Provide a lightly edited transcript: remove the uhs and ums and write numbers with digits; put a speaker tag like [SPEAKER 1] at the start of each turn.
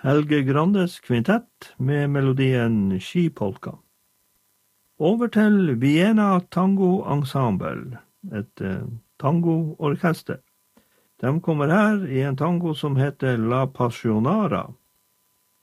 [SPEAKER 1] Helge Grandes kvintett med melodien Skipolka. Over til Vienna Tango Ensemble, et tangoorkester. De kommer her i en tango som heter La Passionara.